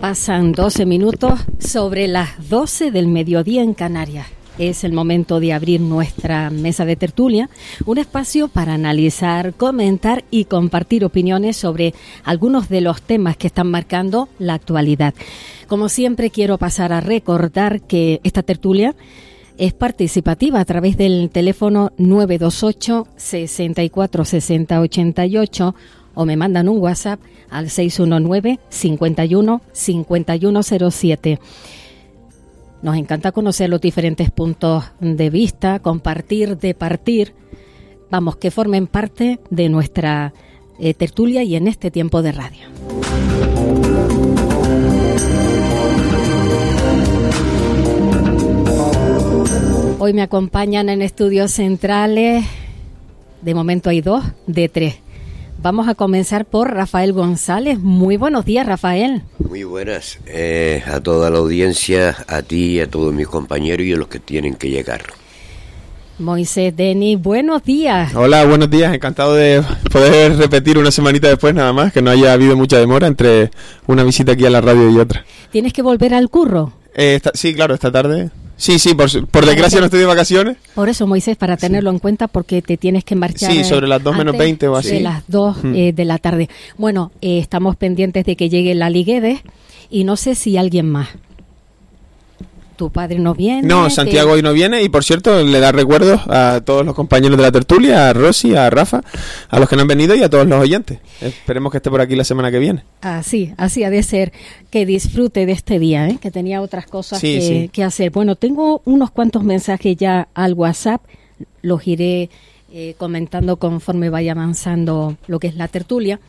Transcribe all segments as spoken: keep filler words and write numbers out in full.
Pasan doce minutos sobre las doce del mediodía en Canarias. Es el momento de abrir nuestra mesa de tertulia, un espacio para analizar, comentar y compartir opiniones sobre algunos de los temas que están marcando la actualidad. Como siempre, quiero pasar a recordar que esta tertulia es participativa a través del teléfono nueve dos ocho, seis cuatro, seis cero ocho ocho o me mandan un WhatsApp al seis uno nueve, cinco uno, cinco uno cero siete. Nos encanta conocer los diferentes puntos de vista, compartir, departir, vamos, que formen parte de nuestra eh, tertulia y en este tiempo de radio. Hoy me acompañan en estudios centrales, de momento hay dos, de tres. Vamos a comenzar por Rafael González. Muy buenos días, Rafael. Muy buenas eh, a toda la audiencia, a ti, a todos mis compañeros y a los que tienen que llegar. Moisés Deni, buenos días. Hola, buenos días. Encantado de poder repetir una semanita después, nada más, que no haya habido mucha demora entre una visita aquí a la radio y otra. ¿Tienes que volver al curro? Eh, esta, sí, claro, esta tarde. Sí, sí, por, por desgracia no estoy de vacaciones. Por eso, Moisés, para tenerlo sí. en cuenta, porque te tienes que marchar. Sí, sobre las dos menos veinte o así. De las dos hmm. eh, de la tarde. Bueno, eh, estamos pendientes de que llegue la Liguedes y no sé si alguien más. ¿Tu padre no viene? No, Santiago hoy no viene y, por cierto, le da recuerdos a todos los compañeros de la tertulia, a Rosy, a Rafa, a los que no han venido y a todos los oyentes. Esperemos que esté por aquí la semana que viene. Así, así ha de ser. Que disfrute de este día, ¿eh? Que tenía otras cosas sí, que, sí. que hacer. Bueno, tengo unos cuantos mensajes ya al WhatsApp, los iré eh, comentando conforme vaya avanzando lo que es la tertulia.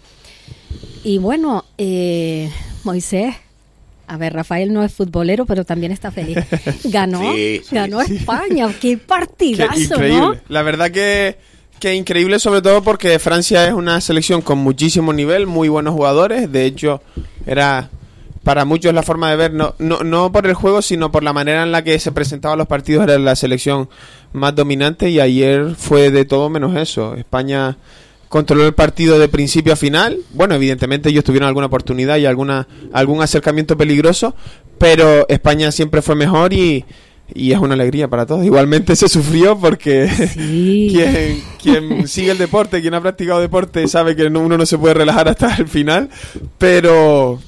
Y bueno, eh, Moisés... A ver, Rafael no es futbolero, pero también está feliz. Ganó, sí, sí, ganó sí. España. ¡Qué partidazo! Qué increíble. ¿No? La verdad que, que increíble, sobre todo porque Francia es una selección con muchísimo nivel, muy buenos jugadores. De hecho, era para muchos la forma de ver, no, no, no por el juego, sino por la manera en la que se presentaban los partidos, era la selección más dominante y ayer fue de todo menos eso. España controló el partido de principio a final. Bueno, evidentemente ellos tuvieron alguna oportunidad y alguna algún acercamiento peligroso, pero España siempre fue mejor y, y es una alegría para todos. Igualmente se sufrió porque sí. quien, quien sigue el deporte, quien ha practicado deporte, sabe que uno no se puede relajar hasta el final, pero...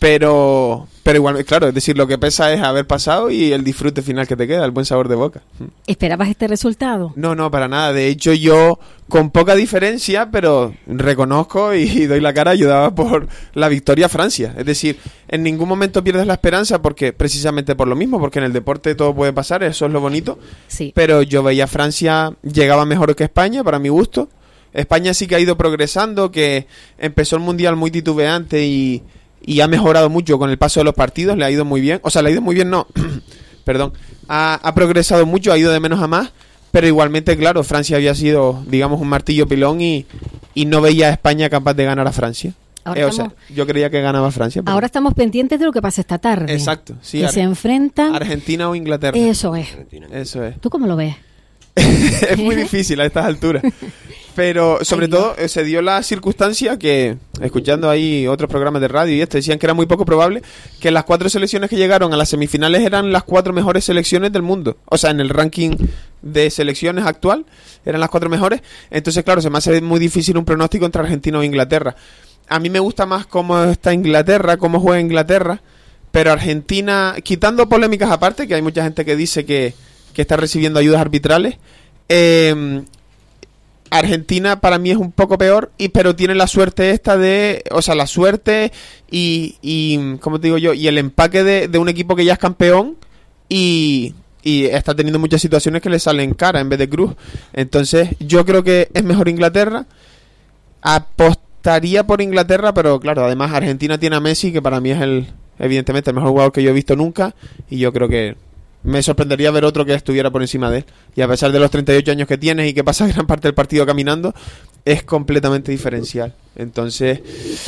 Pero, pero igual, claro, es decir, lo que pesa es haber pasado y el disfrute final que te queda, el buen sabor de boca. ¿Esperabas este resultado? No, no, para nada. De hecho, yo, con poca diferencia, pero reconozco y, y doy la cara, ayudaba por la victoria a Francia. Es decir, en ningún momento pierdes la esperanza porque precisamente por lo mismo, porque en el deporte todo puede pasar, eso es lo bonito. Sí. Pero yo veía a Francia, llegaba mejor que España, para mi gusto. España sí que ha ido progresando, que empezó el Mundial muy titubeante y... y ha mejorado mucho con el paso de los partidos, le ha ido muy bien, o sea, le ha ido muy bien, no, perdón, ha, ha progresado mucho, ha ido de menos a más, pero igualmente, claro, Francia había sido, digamos, un martillo pilón y, y no veía a España capaz de ganar a Francia. Eh, o sea, yo creía que ganaba Francia. Pero... Ahora estamos pendientes de lo que pasa esta tarde. Exacto, sí. Que Ar- se enfrentan... Argentina o Inglaterra. Eso es. Eso es. ¿Tú cómo lo ves? Es muy difícil a estas alturas. Pero sobre Ay, todo eh, se dio la circunstancia que, escuchando ahí otros programas de radio y esto, decían que era muy poco probable que las cuatro selecciones que llegaron a las semifinales eran las cuatro mejores selecciones del mundo. O sea, en el ranking de selecciones actual eran las cuatro mejores. Entonces, claro, se me hace muy difícil un pronóstico entre Argentina o Inglaterra. A mí me gusta más cómo está Inglaterra, cómo juega Inglaterra, pero Argentina, quitando polémicas aparte, que hay mucha gente que dice que, que está recibiendo ayudas arbitrales, eh... Argentina para mí es un poco peor, y pero tiene la suerte esta de, o sea, la suerte y, y ¿cómo te digo yo? Y el empaque de, de un equipo que ya es campeón y, y está teniendo muchas situaciones que le salen cara en vez de cruz. Entonces yo creo que es mejor Inglaterra. Apostaría por Inglaterra, pero claro, además Argentina tiene a Messi, que para mí es el, evidentemente, el mejor jugador que yo he visto nunca, y yo creo que me sorprendería ver otro que estuviera por encima de él. Y a pesar de los treinta y ocho años que tienes y que pasa gran parte del partido caminando, es completamente diferencial. Entonces,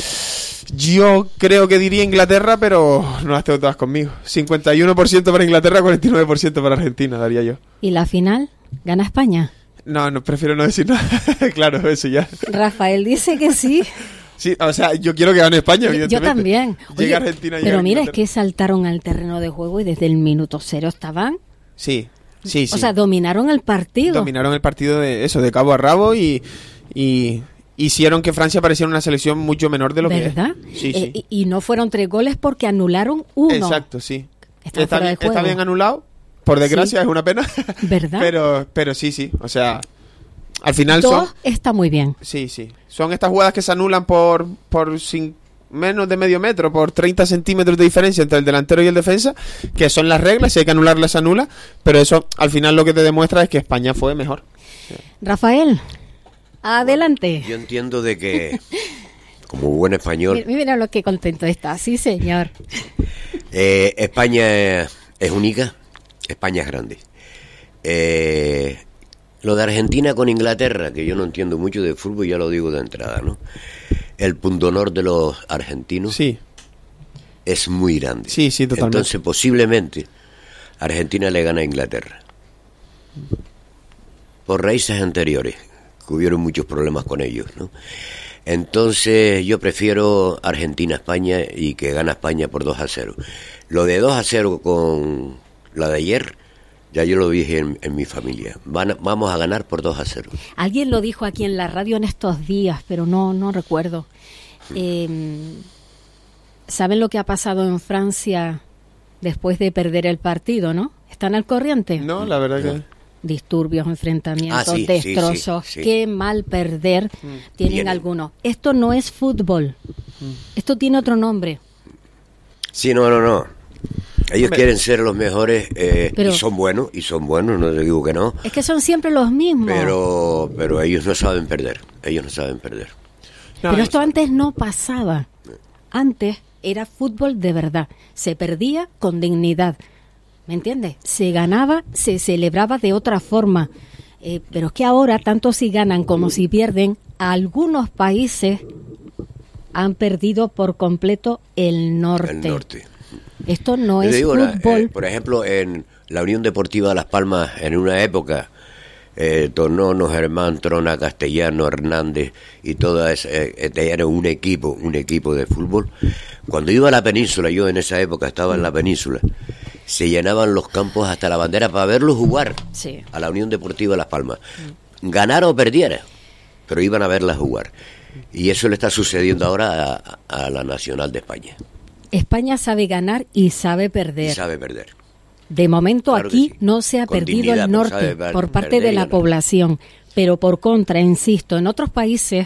yo creo que diría Inglaterra, pero no las tengo todas conmigo. cincuenta y uno por ciento para Inglaterra, cuarenta y nueve por ciento para Argentina, daría yo. ¿Y la final? ¿Gana España? No, no, prefiero no decir nada. Claro, eso ya. Rafael dice que sí. Sí, o sea, yo quiero que gane España, evidentemente. Yo también. Llega Oye, Argentina y pero llega mira, es Inglaterra. que saltaron al terreno de juego y desde el minuto cero estaban... Sí, sí, sí. O sea, dominaron el partido. Dominaron el partido de eso, de cabo a rabo y, y hicieron que Francia pareciera una selección mucho menor de lo ¿verdad? que es. Sí, Eh, sí. y, y no fueron tres goles porque anularon uno. Exacto, sí. Está Está fuera bien, de juego. está bien anulado, por desgracia, Sí. es una pena. ¿Verdad? pero, pero sí, sí, o sea, al final Dos son... está muy bien. Sí, sí. Son estas jugadas que se anulan por, por sin, menos de medio metro, por treinta centímetros de diferencia entre el delantero y el defensa, que son las reglas, si hay que anularlas, se anula, pero eso al final lo que te demuestra es que España fue mejor. Rafael, adelante. Yo entiendo de que, como buen español, Mira, mira lo que contento está. Sí, señor. eh, España es, es única, España es grande. Eh, lo de Argentina con Inglaterra, que yo no entiendo mucho de fútbol, ya lo digo de entrada, ¿no? El pundonor de los argentinos Sí, es muy grande. sí, sí, totalmente. Entonces, posiblemente, Argentina le gana a Inglaterra. Por raíces anteriores, que hubieron muchos problemas con ellos, ¿no? Entonces, yo prefiero Argentina-España y que gana España por dos a cero. Lo de dos a cero con la de ayer, ya yo lo dije en, en mi familia. Van a- vamos a ganar por dos a cero. Alguien lo dijo aquí en la radio en estos días, pero no, no recuerdo. Eh, ¿Saben lo que ha pasado en Francia después de perder el partido, no? ¿Están al corriente? No, la verdad que... Disturbios, enfrentamientos, Ah, sí, sí, destrozos. sí, sí. Qué mal perder tienen Tienen. algunos. Esto no es fútbol. Esto tiene otro nombre. Sí, no, no, no. Ellos Hombre. quieren ser los mejores eh, Pero- y son buenos, y son buenos, no te digo que no. Es que son siempre los mismos. Pero, pero ellos no saben perder, ellos no saben perder. No, Pero esto antes no pasaba. Antes era fútbol de verdad. Se perdía con dignidad. ¿Me entiendes? Se ganaba, se celebraba de otra forma. Eh, pero es que ahora, tanto si ganan como si pierden, algunos países han perdido por completo el norte. El norte. Esto no Yo te es digo, la- fútbol. eh, por ejemplo, en la Unión Deportiva Las Palmas, en una época, eh, Tonono, Germán, Trona, Castellano, Hernández y toda esa, eh, eh, era un equipo, un equipo de fútbol. Cuando iba a la península, yo en esa época estaba en la península, se llenaban los campos hasta la bandera para verlos jugar Sí. a la Unión Deportiva Las Palmas. Ganara o perdiera, pero iban a verla jugar. Y eso le está sucediendo ahora a, a la Nacional de España. España sabe ganar y sabe Y perder. sabe perder. De momento Claro que aquí sí. no se ha Con perdido dignidad, el pero norte sabe per- por parte perder de y la ganar. población, pero por contra, insisto, en otros países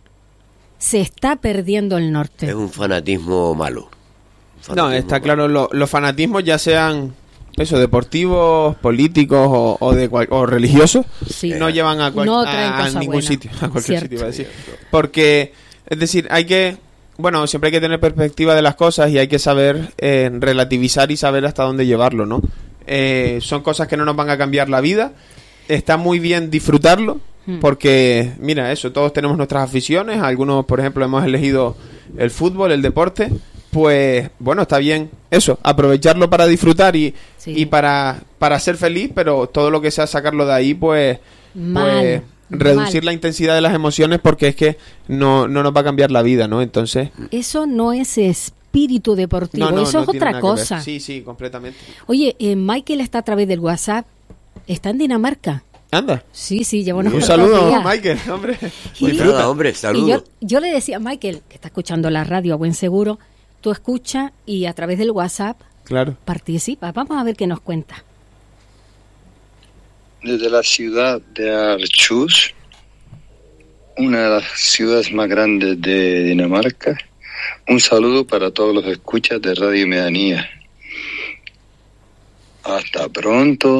se está perdiendo el norte. Es un fanatismo malo. Un No, fanatismo está malo. claro, lo- los fanatismos ya sean eso, deportivos, políticos o, o de cual- o religiosos, Sí. no llevan a, cual- No a- traen a cosa ningún buena. sitio, a cualquier Cierto. sitio iba a decir. Porque, es decir, hay que, bueno, siempre hay que tener perspectiva de las cosas y hay que saber eh, relativizar y saber hasta dónde llevarlo, ¿no? Eh, son cosas que no nos van a cambiar la vida. Está muy bien disfrutarlo, Hmm. porque, mira, eso, todos tenemos nuestras aficiones. Algunos, por ejemplo, hemos elegido el fútbol, el deporte. Pues, bueno, está bien eso, aprovecharlo para disfrutar y, Sí. y para, para ser feliz, pero todo lo que sea sacarlo de ahí, pues, Mal, pues reducir mal. la intensidad de las emociones, porque es que no, no nos va a cambiar la vida, ¿no? Entonces, Eso no es espíritu deportivo, no, no, eso no es tiene otra nada que ver. cosa. Sí, sí, completamente. Oye, eh, Michael está a través del WhatsApp, está en Dinamarca. Anda. Sí, sí, lleva unos Un cuantos saludo, días. Michael, hombre. Y- Nada, hombre, Y saludos. yo, yo le decía a Michael, que está escuchando la radio a buen seguro, tú escucha y a través del WhatsApp Claro. participa. Vamos a ver qué nos cuenta. Desde la ciudad de Aarhus, una de las ciudades más grandes de Dinamarca, un saludo para todos los escuchas de Radio Medanía. Hasta pronto.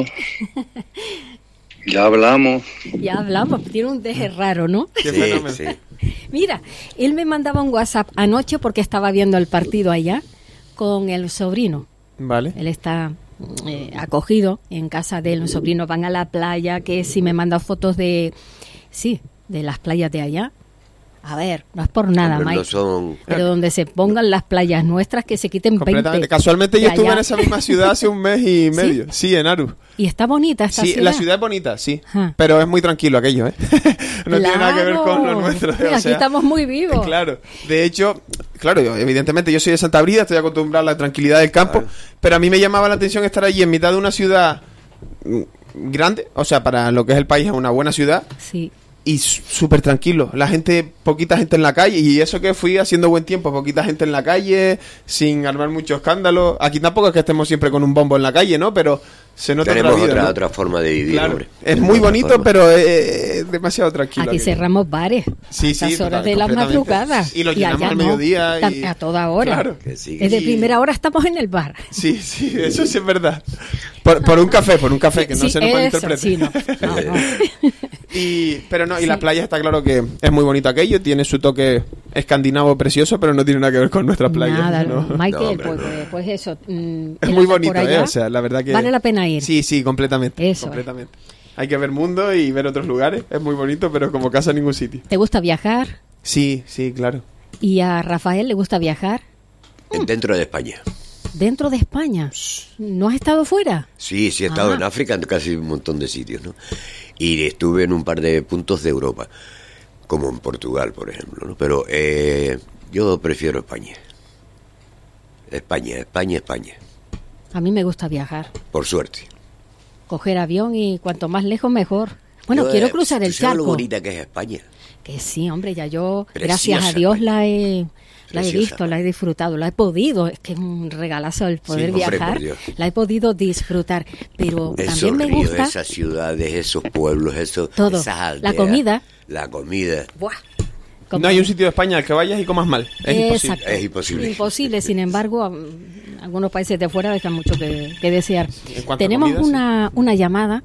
Ya hablamos. Ya hablamos, tiene un deje raro, ¿no? Qué Sí, fenómeno. sí. Mira, él me mandaba un WhatsApp anoche porque estaba viendo el partido allá con el sobrino. Vale. Él está eh, acogido en casa de él, los sobrinos van a la playa, que si me manda fotos de, sí, de las playas de allá, A ver, no es por nada, Hombre, Mike. no son... Pero donde se pongan las playas nuestras que se quiten Completamente. veinte. Casualmente yo de estuve allá. en esa misma ciudad hace un mes y medio. Sí, en Aru. Y está bonita esta Sí, ciudad. la ciudad es bonita, sí. Ajá. Pero es muy tranquilo aquello, ¿eh? no tiene nada que ver con lo Claro. nuestro. Sí, o aquí sea, estamos muy vivos. Claro. De hecho, claro, yo, evidentemente yo soy de Santa Brida, estoy acostumbrado a la tranquilidad del campo, Claro. pero a mí me llamaba la atención estar allí en mitad de una ciudad mm, grande, o sea, para lo que es el país es una buena ciudad. Sí. Y s- súper tranquilo, la gente, poquita gente en la calle, y eso que fui haciendo buen tiempo, poquita gente en la calle, sin armar mucho escándalo. Aquí tampoco es que estemos siempre con un bombo en la calle, ¿no? Pero se nota Tenemos otra vida, otra, ¿no? otra forma de vivir, Claro. hombre. Es Tenemos muy otra bonito, forma. pero es, es demasiado tranquilo. Aquí aquello. cerramos bares Sí, a sí, las horas total, de la completamente. madrugada. Y lo llenamos allá al no. mediodía Ta- y- A toda hora. Claro. Que sí. Desde Y- primera hora estamos en el bar. Sí, sí, eso sí es verdad. Por, por un café, por un café, que no Sí, se nos eso, malinterprete. sí, no, no, no. Y, pero no, y Sí. la playa está claro que es muy bonito aquello, tiene su toque escandinavo precioso, pero no tiene nada que ver con nuestras playas. Nada, ¿no? Michael, No, hombre, pues, no. pues- pues eso. mm, Es el muy andar bonito, por allá, ¿eh? O sea, la verdad que... vale la pena ir. Sí, sí, completamente. Eso es. completamente. Hay que ver mundo y ver otros lugares, es muy bonito, pero como casa en ningún sitio. ¿Te gusta viajar? Sí, sí, claro. ¿Y a Rafael le gusta viajar? En- Dentro de España. ¿Dentro de España? ¿No has estado fuera? Sí, sí he estado Ah. en África, en casi un montón de sitios, ¿no? Y estuve en un par de puntos de Europa, como en Portugal, por ejemplo, ¿no? Pero eh, yo prefiero España. España, España, España. A mí me gusta viajar. Por suerte. Coger avión y cuanto más lejos mejor. Bueno, Yo, quiero eh, cruzar ¿tú el sabes lo charco. bonita que es España? Que sí, hombre, ya yo, Preciosa, gracias a Dios, la he, la he Preciosa. visto, la he disfrutado, la he podido. Es que es un regalazo el poder hombre, por viajar. Dios. La he podido disfrutar. Pero Esos también me ríos, gusta. esas ciudades, esos pueblos, esos, Todo. esas La aldeas. comida. La comida. Buah, como- No hay un sitio de España al que vayas y comas mal. Es imposible. Exacto. Es imposible. Imposible, sin embargo, am- algunos países de fuera dejan mucho que, que desear. En cuanto a Tenemos comida, sí. una, una llamada.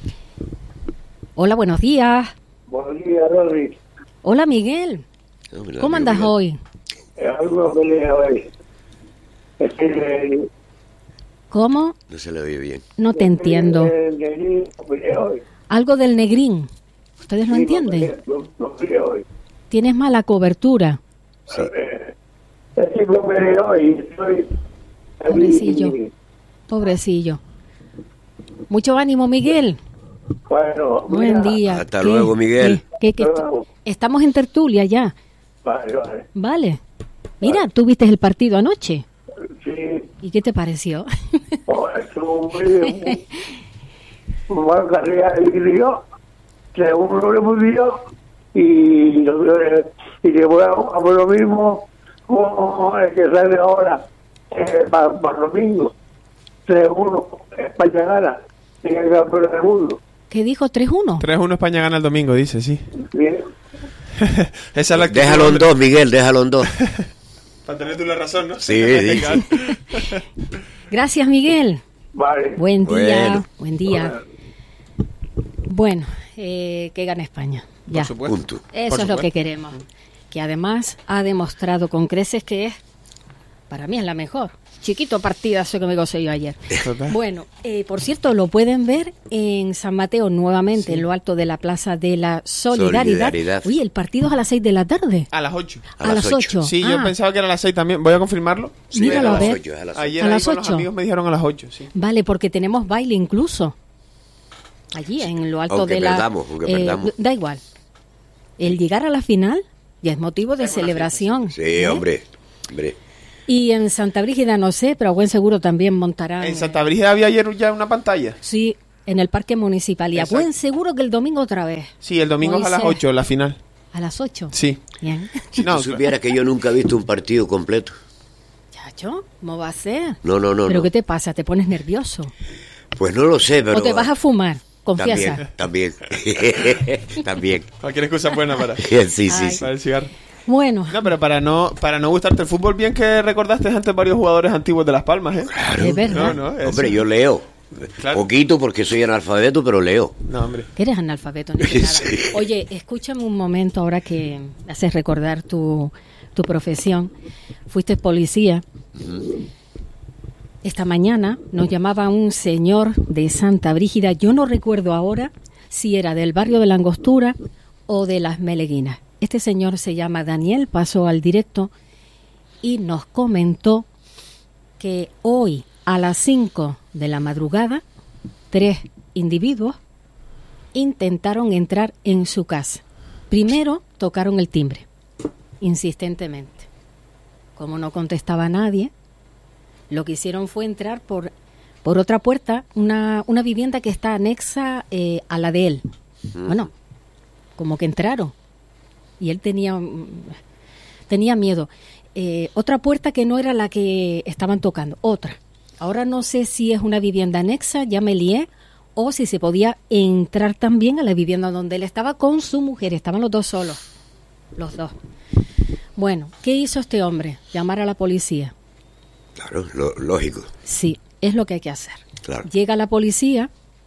Hola, buenos días. Buenos días, Rodri. Hola, Miguel. Hombre, ¿Cómo amigo andas Miguel. hoy? Eh, Algo que le hoy. Es que eh, ¿Cómo? No se le oye bien. No te entiendo. eh, de- de- de hoy. Algo del negrín. ¿Ustedes lo Sí, entienden? Lo lo pillé hoy. Tienes mala cobertura. Eh, Es que lo pillé hoy. Estoy. Pobrecillo. Pobrecillo. Mucho ánimo, Miguel. Bueno, Buen mira, día. Hasta luego, Miguel. qué- qué- qué- Hasta luego. estamos en tertulia ya. Vale, vale. Vale. Mira, tú viste el partido anoche. Sí, ¿Y qué te pareció? oh, estuvo muy bien. Una carrera de vídeo, que uno le pudió y lo y le voy a, a por lo mismo como el que sale ahora eh, para, para el domingo. tres uno, España gana, en el campeonato del mundo. ¿Qué dijo? ¿tres uno? tres uno España gana el domingo, dice, sí. Bien. Esa es la actitud, Déjalo en hombre. dos, Miguel, déjalo en dos. Para tener tú la razón, ¿no? Sí, sí. Claro. Gracias, Miguel. Vale. Buen día. Bueno. Buen día. Bueno, eh, que gane España. Ya. Por supuesto. Punto. Eso Por es lo supuesto. que queremos. Que además ha demostrado con creces que es, para mí es la mejor. Chiquito partidazo que me gocé yo ayer. Total. Bueno, eh, por cierto, lo pueden ver en San Mateo nuevamente, en lo alto de la Plaza de la Solidaridad. Solidaridad. Oye, el partido es a las seis de la tarde. A las ocho. A, las ocho. Sí, yo Ah, pensaba que era a las seis también. Voy a confirmarlo. Sí, Míralo, es a a las ver. ocho, es a las ocho. Ayer ¿A ahí las con los ocho? amigos me dijeron a las ocho, sí. Vale, porque tenemos baile incluso. Allí, en lo alto Aunque de la... perdamos, aunque perdamos. Da igual. El llegar a la final ya es motivo de celebración. Sí, ¿eh? hombre. Hombre. Y en Santa Brígida no sé, pero a buen seguro también montarán. En Santa Brígida había ayer ya una pantalla. Sí, en el Parque Municipal. Y a Exacto. buen seguro que el domingo otra vez. Sí, el domingo es a las Moisés. ocho, la final. A las ocho. Sí. Bien. Si No, tú supieras que yo nunca he visto un partido completo. Chacho, ¿cómo va a ser? No, no, no. ¿Pero no. qué te pasa? ¿Te pones nervioso? Pues no lo sé, pero... ¿O te vas a fumar? Confiesa. También, también. También. Cualquier excusa es buena para, Sí, sí, Ay. sí. para el cigarro. Bueno, No, pero para no para no gustarte el fútbol, bien que recordaste antes varios jugadores antiguos de Las Palmas, ¿eh? Claro. es verdad. No, no, eso- Hombre, yo leo. Claro. Poquito porque soy analfabeto, pero leo. No, hombre. Que eres analfabeto, ni que nada. Sí. Oye, escúchame un momento ahora que haces recordar tu, tu profesión. Fuiste policía. Esta mañana nos llamaba un señor de Santa Brígida. Yo no recuerdo ahora si era del barrio de la Angostura o de las Meleguinas. Este señor se llama Daniel, pasó al directo y nos comentó que hoy a las cinco de la madrugada, tres individuos intentaron entrar en su casa. Primero tocaron el timbre, insistentemente. Como no contestaba nadie, lo que hicieron fue entrar por, por otra puerta, una, una vivienda que está anexa eh, a la de él. Bueno, como que entraron. Y él tenía, tenía miedo. Eh, otra puerta que no era la que estaban tocando, otra. Ahora no sé si es una vivienda anexa, ya me lié, o si se podía entrar también a la vivienda donde él estaba con su mujer. Estaban los dos solos, los dos. Bueno, ¿qué hizo este hombre? Llamar a la policía. Claro, lo, lógico. Sí, es lo que hay que hacer. Claro. Llega la policía,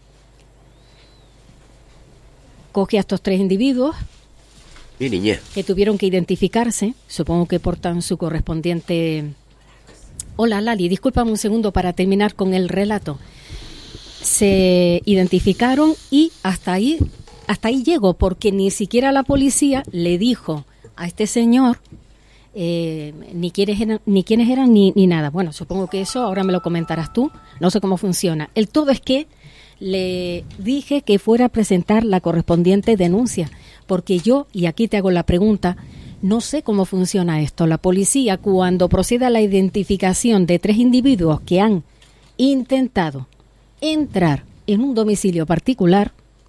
coge a estos tres individuos, y niñez, que tuvieron que identificarse, supongo que portan su correspondiente... Hola, Lali, discúlpame un segundo para terminar con el relato. Se identificaron y hasta ahí, hasta ahí llegó, porque ni siquiera la policía le dijo a este señor eh, ni quiénes eran, ni quiénes eran ni, ni nada. Bueno, supongo que eso ahora me lo comentarás tú, no sé cómo funciona. El todo es que le dije que fuera a presentar la correspondiente denuncia, porque yo, y aquí te hago la pregunta, no sé cómo funciona esto. La policía, cuando procede a la identificación de tres individuos que han intentado entrar en un domicilio particular,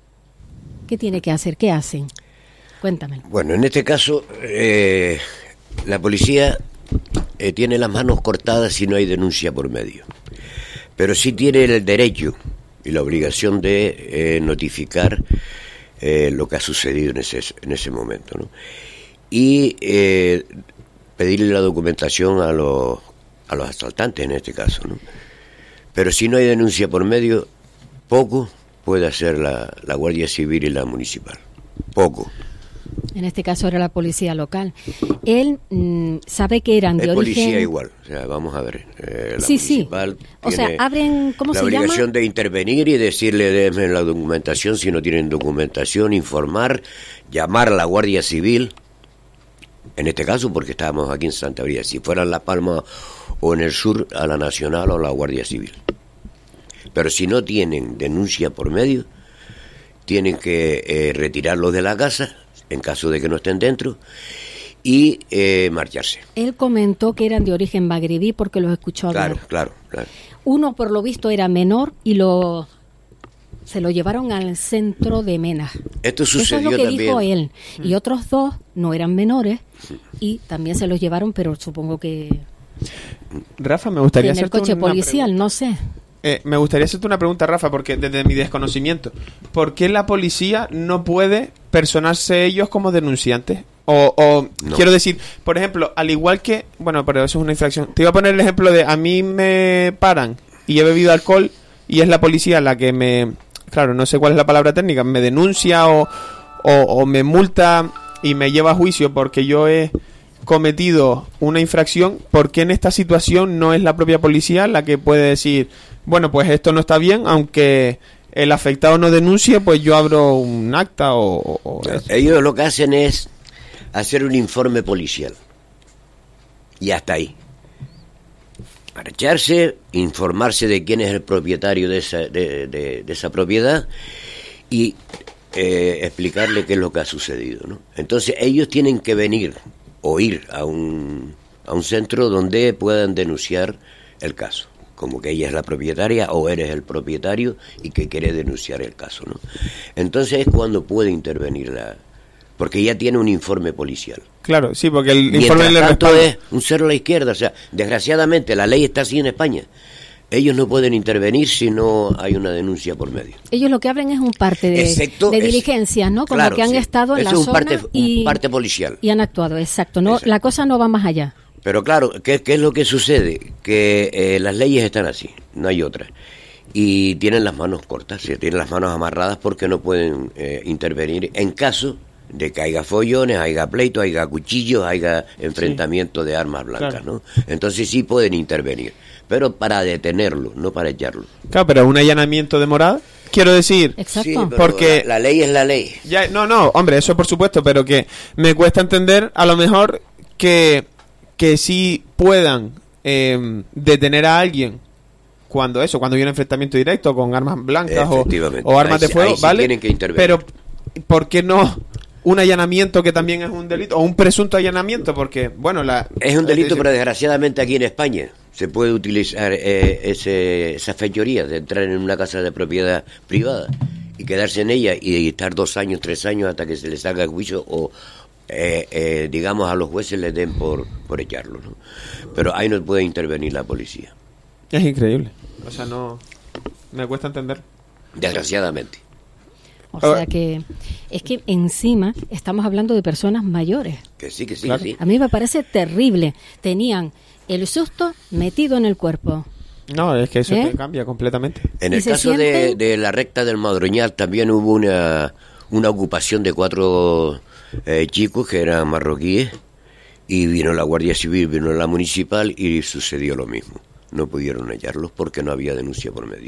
¿qué tiene que hacer? ¿Qué hacen? Cuéntame. Bueno, en este caso, eh, la policía eh, tiene las manos cortadas si no hay denuncia por medio, pero sí tiene el derecho y la obligación de eh, notificar eh, lo que ha sucedido en ese, en ese momento, ¿no? Y eh, pedirle la documentación a los, a los asaltantes en este caso, ¿no? Pero si no hay denuncia por medio, poco puede hacer la, la Guardia Civil y la Municipal. Poco. En este caso era la policía local. Él mmm, sabe que eran de es origen... policía igual, o sea, vamos a ver. Eh, la sí, municipal sí. O sea, abren, ¿cómo se llama? La obligación de intervenir y decirle, denme la documentación, si no tienen documentación, informar, llamar a la Guardia Civil. En este caso, porque estábamos aquí en Santa María, si fuera en La Palma o en el sur, a la Nacional o la Guardia Civil. Pero si no tienen denuncia por medio, tienen que eh, retirarlos de la casa, en caso de que no estén dentro, y eh, marcharse. Él comentó que eran de origen magrebí porque los escuchó hablar. Claro, claro, claro. Uno, por lo visto, era menor y lo se lo llevaron al centro de Mena. Esto sucedió Eso es lo que también. dijo él. Y otros dos no eran menores y también se los llevaron, pero supongo que Rafa, me gustaría en el hacerte coche una policial, pregunta. no sé. Eh, me gustaría hacerte una pregunta, Rafa, porque desde mi desconocimiento, ¿por qué la policía no puede personarse ellos como denunciantes? O, o no. Quiero decir, por ejemplo, al igual que, bueno, pero eso es una infracción. Te iba a poner el ejemplo de a mí me paran y he bebido alcohol y es la policía la que me, claro, no sé cuál es la palabra técnica, me denuncia o, o, o me multa y me lleva a juicio porque yo he cometido una infracción. ¿Por qué en esta situación no es la propia policía la que puede decir, bueno, pues esto no está bien, aunque el afectado no denuncie, pues yo abro un acta o... o, o ellos lo que hacen es hacer un informe policial y hasta ahí, marcharse, informarse de quién es el propietario de esa, de, de, de esa propiedad y eh, explicarle qué es lo que ha sucedido, ¿no? Entonces ellos tienen que venir o ir a un, a un centro donde puedan denunciar el caso, como que ella es la propietaria o eres el propietario y que quiere denunciar el caso, ¿no? Entonces es cuando puede intervenir la... porque ya tiene un informe policial. Claro, sí, porque el Mientras informe le tanto respalda. es un cero a la izquierda, o sea, desgraciadamente la ley está así en España. Ellos no pueden intervenir si no hay una denuncia por medio. Ellos lo que abren es un parte de, Excepto de es- diligencias, ¿no? Como claro, que han sí. estado en Eso la es un zona parte, un y, parte policial. y han actuado, exacto. No, Exacto. la cosa no va más allá. Pero claro, ¿qué, qué es lo que sucede? Que eh, las leyes están así, no hay otra. Y tienen las manos cortas, ¿sí? Tienen las manos amarradas porque no pueden eh, intervenir en caso de que haya follones, haya pleitos, haya cuchillos, haya enfrentamiento de armas blancas, Claro. ¿no? Entonces sí pueden intervenir, pero para detenerlo, no para echarlo. Claro, pero un allanamiento de morada. quiero decir. Exacto. Sí, pero Porque- la, la ley es la ley. Ya, no, no, hombre, eso por supuesto, pero que me cuesta entender a lo mejor que, que sí puedan eh, detener a alguien cuando eso, cuando hay un enfrentamiento directo con armas blancas o, Efectivamente. o armas Ahí de sí- fuego, ahí sí ¿vale? tienen que intervenir. Pero, ¿por qué no un allanamiento que también es un delito? O un presunto allanamiento, porque, bueno, la... Es un delito, eh, pero desgraciadamente aquí en España se puede utilizar eh, ese, esa fechoría de entrar en una casa de propiedad privada y quedarse en ella y estar dos años, tres años hasta que se le salga el juicio o, eh, eh, digamos, a los jueces les den por, por echarlo, ¿no? Pero ahí no puede intervenir la policía, Es increíble. O sea, no... Me cuesta entender. desgraciadamente. O sea que es que encima estamos hablando de personas mayores. Que sí, que sí, Claro. que sí. A mí me parece terrible. Tenían el susto metido en el cuerpo. No, es que eso ¿Eh? te cambia completamente. En ¿Y el se caso de, sienten? de la recta del Madroñal también hubo una, una ocupación de cuatro eh, chicos que eran marroquíes y vino la Guardia Civil, vino la Municipal y sucedió lo mismo. No pudieron hallarlos porque no había denuncia por medio.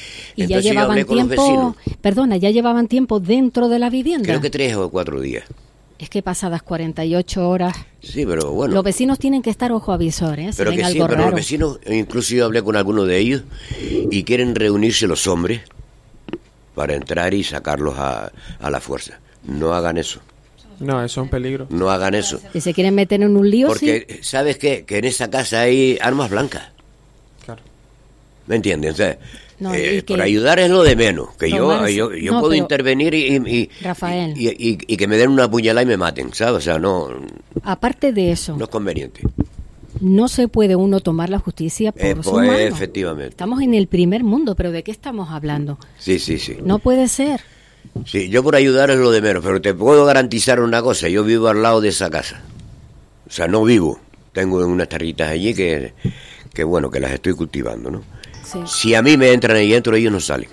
Y Entonces ya yo llevaban hablé con los tiempo, vecinos, perdona, ya llevaban tiempo dentro de la vivienda. creo que tres o cuatro días. Es que pasadas cuarenta y ocho horas, Sí, pero bueno. los vecinos tienen que estar ojo avisor, ¿eh? Si Pero ven que sí, algo pero raro. los vecinos, incluso yo hablé con algunos de ellos y quieren reunirse los hombres para entrar y sacarlos a, a la fuerza. No hagan eso, No, eso es un peligro. no hagan eso. Si se quieren meter en un lío, sí. Porque, ¿sabes qué? Que en esa casa hay armas blancas. Claro. ¿Me entiendes? O sea, No, eh, y que por ayudar es lo de menos. Que yo, tomarse- yo, yo no, puedo pero- intervenir y, y, Rafael. y, y- y que me den una puñalada y me maten, ¿sabes? O sea, no, Aparte de eso, no es conveniente. no se puede uno tomar la justicia por Eh, su pues, mano. efectivamente. Estamos en el primer mundo, pero ¿de qué estamos hablando? Sí, sí, sí. No puede ser. Sí, yo por ayudar es lo de menos, pero te puedo garantizar una cosa, yo vivo al lado de esa casa. O sea, no vivo, tengo unas tarritas allí que, que bueno, que las estoy cultivando, ¿no? Sí. Si a mí me entran ahí dentro, ellos no salen.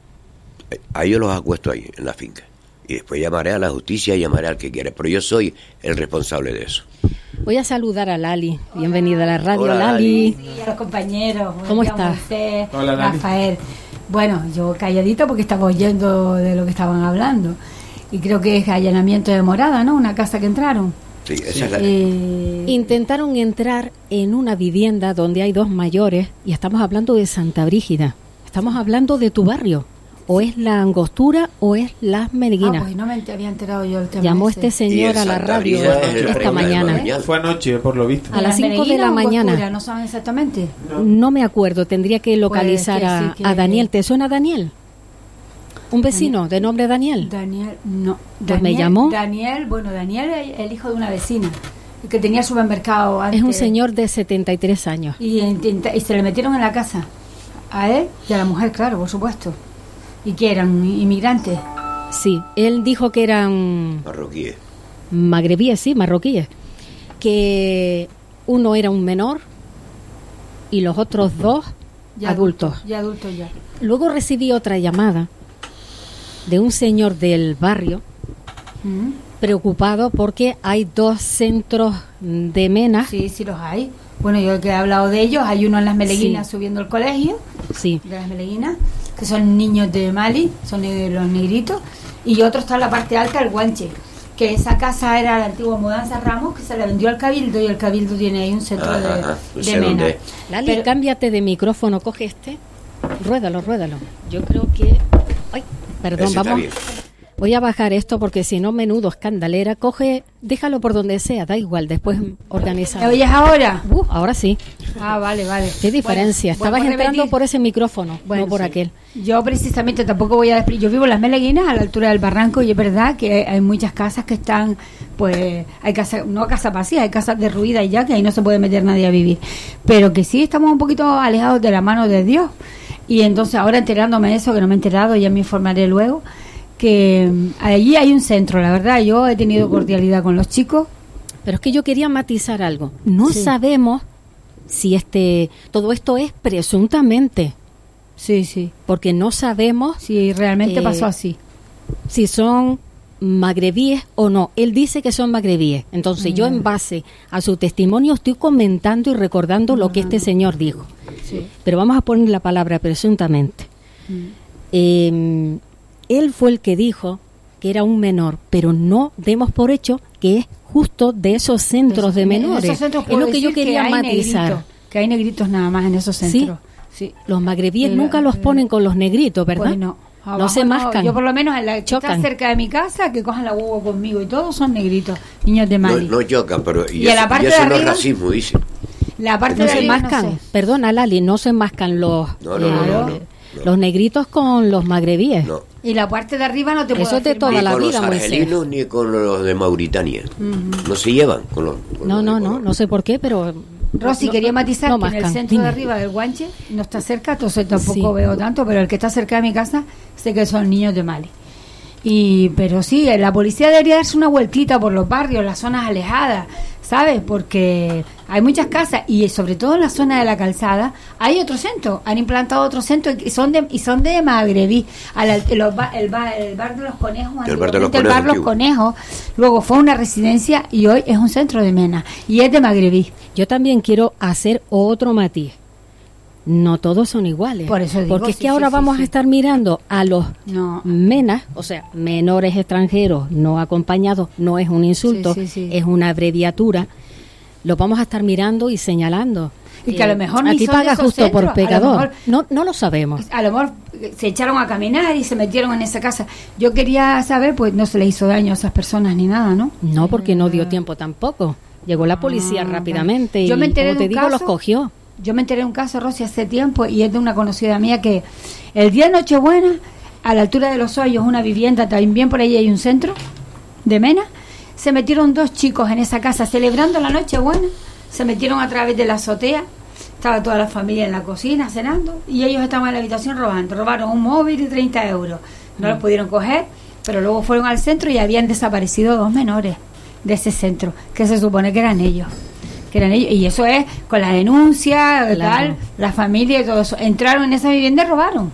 A ellos los acuesto ahí, en la finca. Y después llamaré a la justicia y llamaré al que quiera, pero yo soy el responsable de eso. Voy a saludar a Lali. Bienvenida a la radio, Hola, Lali. Lali. Y a los compañeros. ¿Cómo Buenos días, estás? Moisés, Hola, Lali. Rafael. Bueno, yo calladito porque estaba oyendo de lo que estaban hablando. Y creo que es allanamiento de morada, ¿no? Una casa que entraron. Sí, esa es la... Eh, Intentaron entrar en una vivienda donde hay dos mayores y estamos hablando de Santa Brígida. Estamos hablando de tu barrio. O es la Angostura o es Las ah, Meleguinas. pues no me había enterado yo el tema. Llamó ese. este señor Y en a la Santa radio Brígida es el esta problema del mañana. Madroñal. Fue anoche, por lo visto. A las ¿En cinco de la Meleguina o mañana. Angostura? ¿No saben exactamente? No me acuerdo, tendría que localizar Pues que a, sí que- a Daniel. ¿Te suena Daniel? ¿Un vecino de nombre Daniel? Daniel, no. Pues me Daniel- llamó. Daniel, bueno, Daniel es el hijo de una vecina que tenía supermercado antes. Es un señor de setenta y tres años. Y, intenta- y se le metieron en la casa. A él y a la mujer, claro, por supuesto. ¿Y que eran? ¿Inmigrantes? Sí, él dijo que eran Marroquíes. magrebíes, sí, marroquíes. Que uno era un menor y los otros dos Ya adultos. Ya adultos ya. Luego recibí otra llamada de un señor del barrio Mm. preocupado porque hay dos centros de menas. Sí, sí los hay. Bueno, yo que he hablado de ellos, hay uno en Las Meleguinas Sí. subiendo el colegio, Sí. de Las Meleguinas, que son niños de Mali, son de los negritos, y otro está en la parte alta, el Guanche, que esa casa era la antigua Mudanza Ramos, que se le vendió al Cabildo, y el Cabildo tiene ahí un centro Ajá, de, ajá, de sé menas. dónde es. Lali, Pero- cámbiate de micrófono, coge este. Ruédalo, ruédalo. Yo creo que... Ay, perdón, Ese está vamos. bien. Voy a bajar esto porque si no, menudo escandalera. Coge, déjalo por donde sea, da igual, después ¿Me organizamos. oyes ahora? Uh, ahora sí. Ah, vale, vale. Qué diferencia. Bueno, Estabas vuelvo a entrando repetir. por ese micrófono, Bueno, no por sí. aquel. Yo precisamente tampoco voy a... despre- Yo vivo en Las Meleguinas, a la altura del barranco, y es verdad que hay muchas casas que están, pues, hay casas, no casas vacías, hay casas derruidas ya, que ahí no se puede meter nadie a vivir. Pero que sí estamos un poquito alejados de la mano de Dios. Y entonces ahora enterándome de eso, que no me he enterado, ya me informaré luego, que mm, allí hay un centro, la verdad, yo he tenido cordialidad con los chicos. Pero es que yo quería matizar algo. No Sí. sabemos si este todo esto es presuntamente, Sí, sí, porque no sabemos sí, realmente Eh, pasó así. si son magrebíes o no. Él dice que son magrebíes. Entonces yo en base a su testimonio estoy comentando y recordando lo que este señor dijo. Sí. Pero vamos a poner la palabra presuntamente. eh, él fue el que dijo que era un menor, pero no demos por hecho que es justo de esos centros de menores. Esos centros es lo que yo quería que matizar. Negrito, que hay negritos nada más en esos centros. Sí, sí. Los magrebíes Pero, nunca los pero, ponen con los negritos, ¿verdad? Pues no. No se mascan. Yo por lo menos en la que chocan. está cerca de mi casa, que cojan la huevo conmigo y todos son negritos, niños de Mali. No, no chocan, pero y, Y a eso, la parte y eso de no es arriba- racismo, dice. La parte No de se arriba mascan. no sé. Perdona, Lali, no se mascan los, No, no, no, eh, no, no, no. los negritos con los magrebíes. No. Y la parte de arriba no te puedo Eso es de afirmar. toda Ni la con vida, los Moisés. argelinos ni con los de Mauritania. No se llevan con los. con No, los no, de no, color. no sé por qué, pero... Rosy, no, quería no, matizar no que en el mascan. centro Dime. de arriba del Guanche no está cerca, entonces tampoco Sí. veo tanto, pero el que está cerca de mi casa sé que son niños de Mali. Y pero sí, la policía debería darse una vueltita por los barrios, las zonas alejadas, ¿sabes? Porque hay muchas casas y sobre todo en la zona de la calzada hay otro centro, han implantado otro centro y son de y son de magrebí. A la- los ba- el, bar, el bar de los conejos, El bar de los antiguamente el bar conejos, Los antiguo. Conejos, luego fue una residencia y hoy es un centro de mena y es de magrebí. Yo también quiero hacer otro matiz. No todos son iguales. Por eso digo, porque es sí, que ahora sí, sí, vamos sí. a estar mirando a los No. menas, o sea, menores extranjeros no acompañados, no es un insulto, Sí, sí, sí. es una abreviatura. Lo vamos a estar mirando y señalando. Y que a lo mejor ni aquí son de paga esos justo centros, por a lo pecador. mejor- No, no lo sabemos. A lo mejor se echaron a caminar y se metieron en esa casa. Yo quería saber, pues no se le hizo daño a esas personas ni nada, ¿no? No, porque no dio tiempo tampoco. Llegó la policía Ah, rápidamente vale. Yo y, me enteré como de te un digo, los caso- cogió. Yo me enteré de un caso, Rosy, hace tiempo y es de una conocida mía que el día de Nochebuena, a la altura de Los Hoyos, una vivienda, también por ahí hay un centro de Mena, se metieron dos chicos en esa casa celebrando la Nochebuena, se metieron a través de la azotea, estaba toda la familia en la cocina cenando y ellos estaban en la habitación robando, robaron un móvil y treinta euros, no los pudieron coger, pero luego fueron al centro y habían desaparecido dos menores de ese centro, que se supone que eran ellos. que eran ellos, y eso es con la denuncia, Claro. tal, la familia y todo eso. Entraron en esa vivienda y robaron.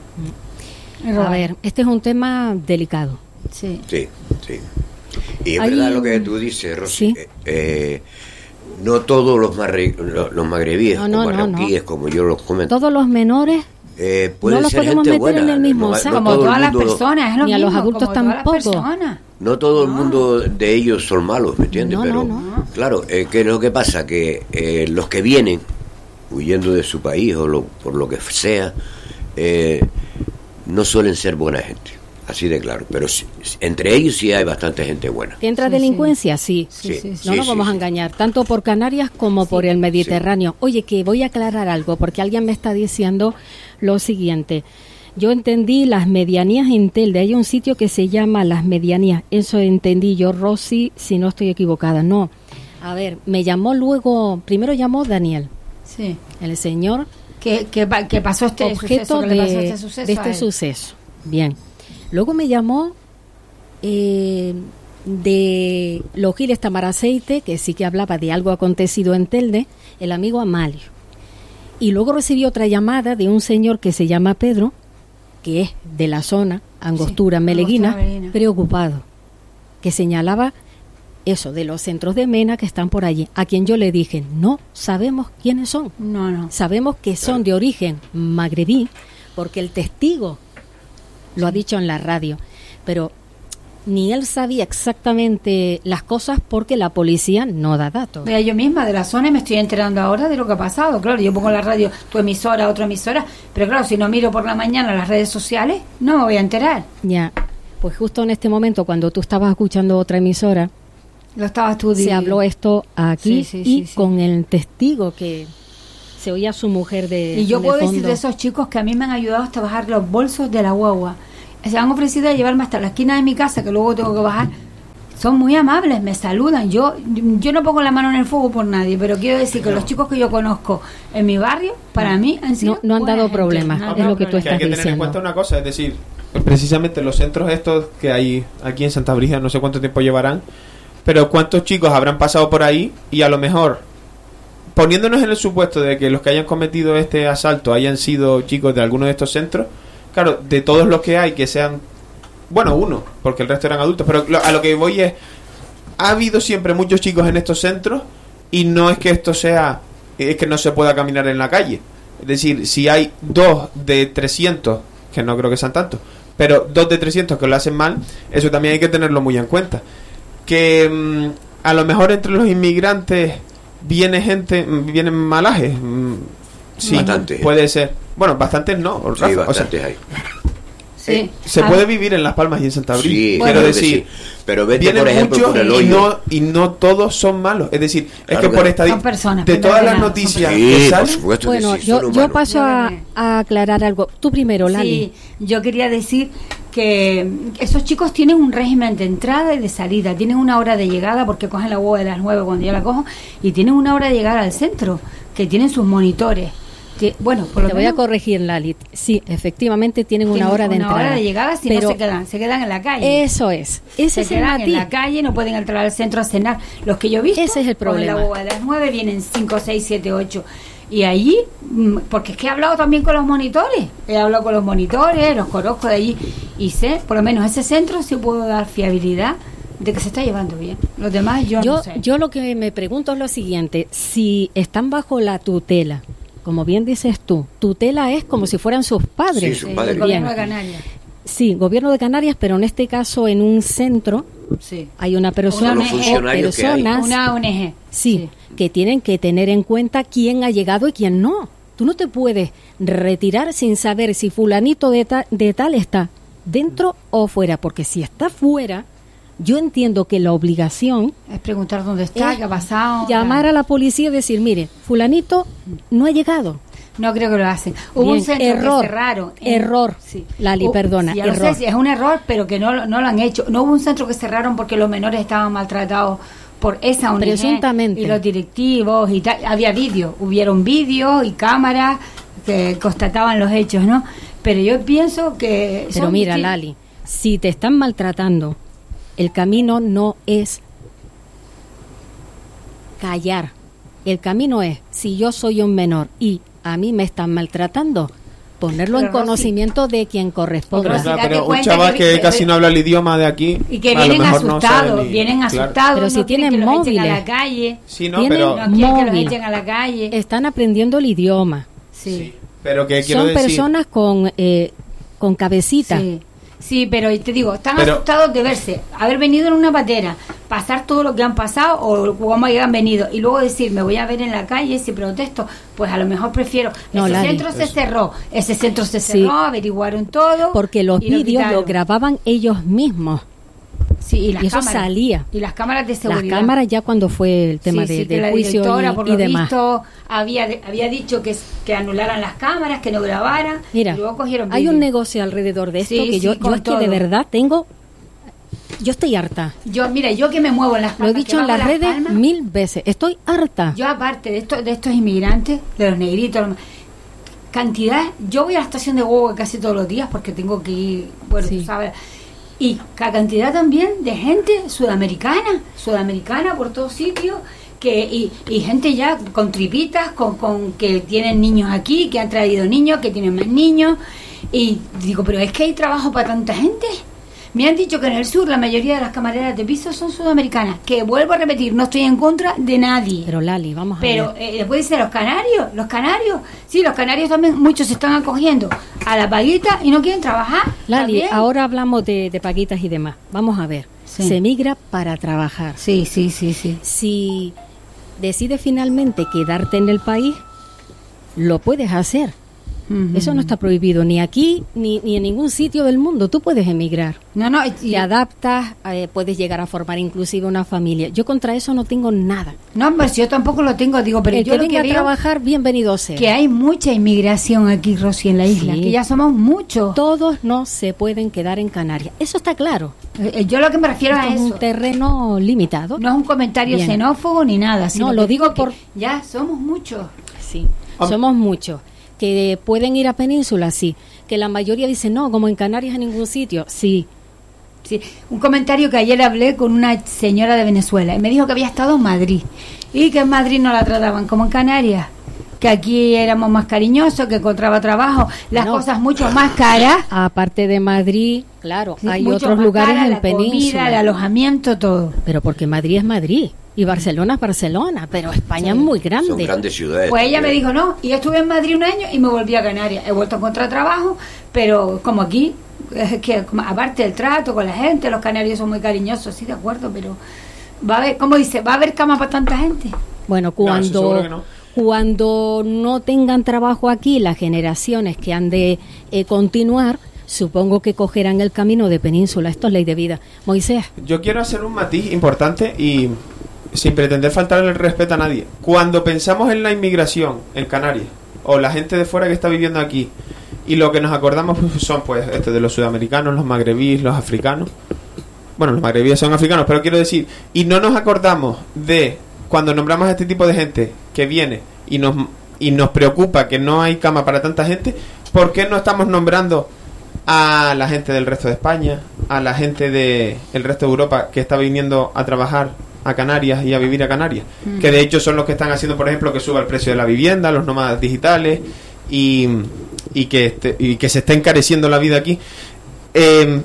Y A robaron. ver, este es un tema delicado. Sí. Sí, sí. Y es Hay- verdad lo que tú dices, Rosy. Sí. Eh, eh, no todos los, marre- los, los magrebíes No, o no, no, marroquíes, como yo los comento, Todos los menores, eh, pueden no los ser podemos gente meter buena. en el mismo no, saco. no Como todo el todas las mundo- personas, es lo Ni a los mismo, adultos como todas las tampoco. personas. No todo el mundo de ellos son malos, ¿me entiendes? No, Pero, no, no. claro, eh, ¿qué es lo que pasa? Que eh, los que vienen huyendo de su país o lo- por lo que sea, eh, no suelen ser buena gente, así de claro. Pero sí, entre ellos sí hay bastante gente buena. que entra Sí, delincuencia, sí. Sí, sí, sí. No nos sí, vamos sí. a engañar, tanto por Canarias como por el Mediterráneo. Oye, que voy a aclarar algo, porque alguien me está diciendo lo siguiente. Yo entendí las medianías en Telde. Hay un sitio que se llama Las Medianías. Eso entendí yo, Rosy, si no estoy equivocada. No. A ver, me llamó luego, primero llamó Daniel, Sí. el señor ¿Qué, qué, pa- qué pasó este objeto suceso? ¿Qué de, le pasó este suceso de a este él? suceso. Bien. Luego me llamó eh, de Los Giles Tamaraceite, que sí que hablaba de algo acontecido en Telde, el amigo Amalio. Y luego recibí otra llamada de un señor que se llama Pedro, que es de la zona, Angostura, Sí, Meleguina, Angostura, Meleguina. preocupado, que señalaba eso de los centros de mena que están por allí, a quien yo le dije, no sabemos quiénes son. No, no. Sabemos que son de origen magrebí, porque el testigo lo ha dicho en la radio, pero ni él sabía exactamente las cosas porque la policía no da datos. Mira, yo misma de la zona me estoy enterando ahora de lo que ha pasado. Claro, yo pongo en la radio tu emisora, otra emisora, pero claro, si no miro por la mañana las redes sociales, no me voy a enterar. Ya, pues justo en este momento, cuando tú estabas escuchando otra emisora, Lo estabas tú se di- habló esto aquí Sí, sí, y sí, sí. con el testigo que se oía su mujer de Y yo de puedo decir fondo. de esos chicos que a mí me han ayudado hasta bajar los bolsos de la guagua. Se han ofrecido a llevarme hasta la esquina de mi casa, que luego tengo que bajar. Son muy amables, me saludan. Yo yo no pongo la mano en el fuego por nadie, pero quiero decir que los chicos que yo conozco en mi barrio, para mí han sido No- no han buena dado gente. problemas, No han es dado lo que tú problemas. Que hay estás que tener en diciendo. cuenta una cosa, es decir, precisamente los centros estos que hay aquí en Santa Brígida, no sé cuánto tiempo llevarán, pero cuántos chicos habrán pasado por ahí y a lo mejor, poniéndonos en el supuesto de que los que hayan cometido este asalto hayan sido chicos de alguno de estos centros, claro, de todos los que hay que sean, bueno, uno, porque el resto eran adultos, pero lo- a lo que voy es, ha habido siempre muchos chicos en estos centros y no es que esto sea, es que no se pueda caminar en la calle. Es decir, si hay dos de trescientos que no creo que sean tantos, pero dos de trescientos que lo hacen mal, eso también hay que tenerlo muy en cuenta. Que mmm, a lo mejor entre los inmigrantes viene gente, vienen malajes. Mmm, sí, bastantes. Puede ser. Bueno, bastantes no. Sí, Rafa, bastantes o sea, hay. Sí. se Ah. puede vivir en Las Palmas y en Santa Brígida. Sí, Quiero claro que decir, sí. Pero vete, vienen por ejemplo, muchos por el y hoyo. no, y no todos son malos. Es decir, es Claro que que por no. estadística, Son personas, de todas las perdona, noticias Sí, que por salen, supuesto Bueno, que sí, yo, son yo humanos. paso a, Dígame. a aclarar algo. Tú primero, Lali. Sí, yo quería decir que esos chicos tienen un régimen de entrada y de salida, tienen una hora de llegada porque cogen la hueva de las nueve cuando yo la cojo y tienen una hora de llegar al centro, que tienen sus monitores. Que, bueno, por lo Te voy a menos corregir, Lali. Sí, efectivamente tienen una tienen hora de una entrada. hora de llegada, si pero no se quedan, se quedan en la calle. Eso es. Ese se es el quedan en matiz. la calle, no pueden entrar al centro a cenar. Los que yo he visto, Ese es el cogen problema. la hueva de las nueve, vienen cinco, seis, siete, ocho. Y allí, mm, porque es que he hablado también con los monitores, he hablado con los monitores, los conozco de allí y sé, por lo menos ese centro sí puedo dar fiabilidad de que se está llevando bien. Los demás yo, Yo, no sé. yo lo que me pregunto es lo siguiente, si están bajo la tutela, como bien dices tú, tutela es como si fueran sus padres. Sí, sus Sí, padres. el gobierno Bien. de Canarias. Sí, gobierno de Canarias, pero en este caso en un centro Sí. hay una persona Una o funcionarios que hay. personas Una O N G. sí, que tienen que tener en cuenta quién ha llegado y quién no. Tú no te puedes retirar sin saber si fulanito de, ta- de tal está dentro o fuera, porque si está fuera, yo entiendo que la obligación Es preguntar dónde está, es qué ha pasado. llamar a la policía y decir, mire, fulanito no ha llegado. No creo que lo hacen. Hubo Bien, un centro error, que cerraron. en- error. Sí. Lali, Hu- perdona, sí, ya lo error. sé, sí, es un error, pero que no, lo- no lo han hecho. No hubo un centro que cerraron porque los menores estaban maltratados por esa O N G. Presuntamente. Y los directivos y tal. Había vídeos, hubieron vídeos y cámaras que constataban los hechos, ¿no? Pero yo pienso que... Pero son mira, distin- Lali, si te están maltratando, el camino no es callar. El camino es, si yo soy un menor y a mí me están maltratando, ponerlo Pero, en Rosy, conocimiento de quien corresponda. Rosy, Claro, date pero un cuenta chaval que que, vi- casi que- no habla el idioma de aquí, Y que a lo vienen mejor no asustados, sabe ni- vienen claro. asustados. Pero si no quieren tienen que los echen a móviles. la calle. Sí, no, Tienen- pero, No quieren que los Móvil. echen a la calle. Están aprendiendo el idioma. Sí. sí, pero que quiero Son decir, personas con, eh, con cabecita. Sí. Sí, pero te digo, están Pero- asustados de verse, haber venido en una patera, pasar todo lo que han pasado o cómo hayan venido y luego decir, me voy a ver en la calle si protesto, pues a lo mejor prefiero. No, ese Lali, centro se eso. cerró, ese centro se Sí. cerró, averiguaron todo. Porque los y lo vídeos quitaron. los grababan ellos mismos. Sí, y, las y eso cámaras. salía. Y las cámaras de Las seguridad. cámaras ya cuando fue el tema Sí, de, sí, que del la juicio directora, y, por y lo demás. visto, había, había dicho que, que anularan las cámaras, que no grabaran. Mira, y luego cogieron hay un vídeo. negocio alrededor de esto Sí, que sí, yo, yo con es que de todo. verdad tengo, yo estoy harta. Yo, mira, yo que me muevo en las Lo he palmas, que dicho en bajo las redes palmas, mil veces. Estoy harta. yo aparte de estos de estos inmigrantes, de los negritos, los- cantidad, yo voy a la estación de Hugo casi todos los días porque tengo que ir, bueno, Sí. tú sabes, y ca- cantidad también de gente sudamericana, sudamericana por todos sitios, que y, y gente ya con tripitas, con, con que tienen niños aquí, que han traído niños, que tienen más niños, y digo, pero es que hay trabajo para tanta gente. Me han dicho que en el sur la mayoría de las camareras de piso son sudamericanas, que vuelvo a repetir, no estoy en contra de nadie. Pero Lali, vamos a Pero ver. eh, después dice los canarios, los canarios, sí, los canarios también, muchos se están acogiendo a la paguita y no quieren trabajar. Lali, ¿también? ahora hablamos de, de paguitas y demás. Vamos a ver. Sí. Se migra para trabajar. Sí, sí, sí, sí. Si decides finalmente quedarte en el país, lo puedes hacer. Ujú. Eso no está prohibido ni aquí ni, ni en ningún sitio del mundo. Tú puedes emigrar. No, no, y- Te adaptas, eh, puedes llegar a formar inclusive una familia. Yo contra eso no tengo nada. no, pues yo tampoco lo tengo, digo, pero El yo que lo venga que a veo trabajar, bienvenido sea. que hay mucha inmigración aquí, Rosy, en la isla, Sí. que ya somos muchos. Todos no se pueden quedar en Canarias. Eso está claro. Eh, Yo lo que me refiero Esto a es eso. un terreno limitado. No es un comentario Bien. xenófobo ni nada, sino No, que lo digo por- que ya somos muchos. Sí, Hom- somos muchos. Que pueden ir a Península, sí. Que la mayoría dice, no, como en Canarias en ningún sitio, sí. Sí, un comentario que ayer hablé con una señora de Venezuela y me dijo que había estado en Madrid y que en Madrid no la trataban como en Canarias, que aquí éramos más cariñosos, que encontraba trabajo, las No. cosas mucho más caras, Aparte de Madrid, claro, sí, hay mucho otros más lugares cara, en la comida, Península. el alojamiento, todo. Pero porque Madrid es Madrid. Y Barcelona es Barcelona, pero España sí. es muy grande. Son grandes ciudades. Pues ella me dijo, no, y estuve en Madrid un año y me volví a Canarias. He vuelto a encontrar trabajo, pero como aquí, es que aparte del trato con la gente, los canarios son muy cariñosos, sí, de acuerdo, pero va a haber, ¿cómo dice? ¿Va a haber cama para tanta gente? Bueno, cuando... No, no. Cuando no tengan trabajo aquí, las generaciones que han de eh, continuar, supongo que cogerán el camino de Península. Esto es ley de vida. Moisés. Yo quiero hacer un matiz importante y sin pretender faltarle el respeto a nadie. Cuando pensamos en la inmigración en Canarias o la gente de fuera que está viviendo aquí, y lo que nos acordamos son pues este de los sudamericanos, los magrebíes, los africanos. Bueno, los magrebíes son africanos, pero quiero decir, y no nos acordamos de cuando nombramos a este tipo de gente que viene y nos y nos preocupa que no hay cama para tanta gente, ¿por qué no estamos nombrando a la gente del resto de España, a la gente del resto de Europa que está viniendo a trabajar a Canarias y a vivir a Canarias? Mm. Que de hecho son los que están haciendo, por ejemplo, que suba el precio de la vivienda, los nómadas digitales y, y, que, este, y que se está encareciendo la vida aquí. Eh,